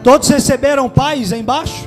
Todos receberam paz aí embaixo?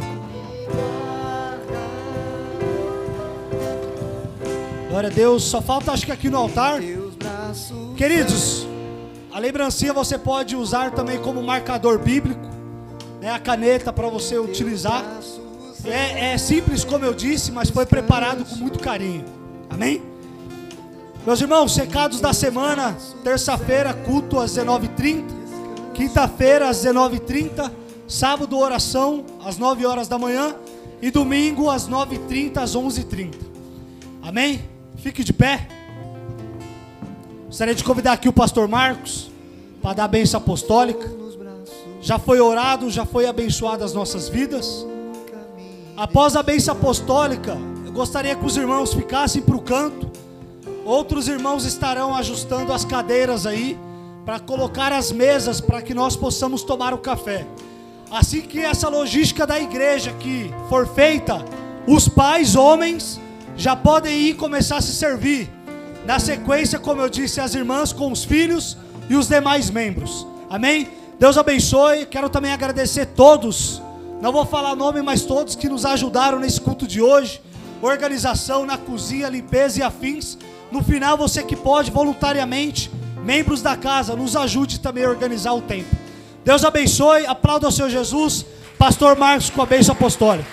Glória a Deus. Só falta, acho que aqui no altar. Queridos, a lembrancinha você pode usar também como marcador bíblico, né? A caneta para você utilizar. É simples, como eu disse, mas foi preparado com muito carinho. Amém? Meus irmãos, recados da semana. Terça-feira, culto às 19h30. Quinta-feira, às 19h30. Sábado, oração, às 9 horas da manhã. E domingo, às 9h30, às 11h30. Amém? Fique de pé. Gostaria de convidar aqui o pastor Marcos para dar a bênção apostólica. Já foi orado, já foi abençoado as nossas vidas. Após a bênção apostólica, eu gostaria que os irmãos ficassem para o canto. Outros irmãos estarão ajustando as cadeiras aí, para colocar as mesas, para que nós possamos tomar o café. Assim que essa logística da igreja que for feita, os pais, homens, já podem ir começar a se servir. Na sequência, como eu disse, as irmãs com os filhos e os demais membros. Amém? Deus abençoe. Quero também agradecer todos, não vou falar nome, mas todos que nos ajudaram nesse culto de hoje. Organização na cozinha, limpeza e afins. No final, você que pode voluntariamente, membros da casa, nos ajude também a organizar o tempo. Deus abençoe. Aplauda ao Senhor Jesus. Pastor Marcos com a bênção apostólica.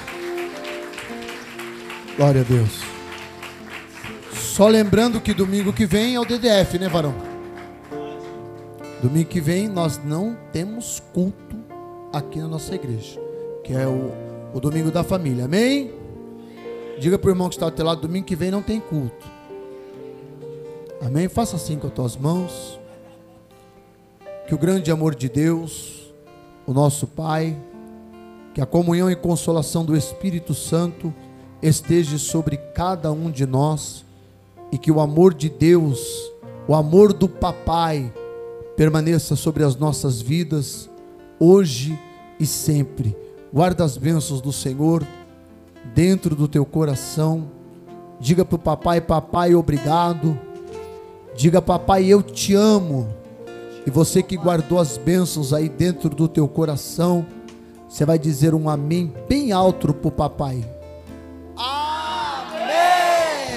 Glória a Deus. Só lembrando que domingo que vem é o DDF, né, varão? Domingo que vem nós não temos culto aqui na nossa igreja, que é o domingo da família, amém? Diga para o irmão que está ao teu lado, domingo que vem não tem culto, amém? Faça assim com as tuas mãos. Que o grande amor de Deus, o nosso Pai, que a comunhão e consolação do Espírito Santo esteja sobre cada um de nós, e que o amor de Deus, o amor do Papai, permaneça sobre as nossas vidas, hoje e sempre. Guarda as bênçãos do Senhor dentro do teu coração. Diga para o papai: papai, obrigado. Diga: papai, eu te amo. E você que guardou as bênçãos aí dentro do teu coração, você vai dizer um amém bem alto para o papai.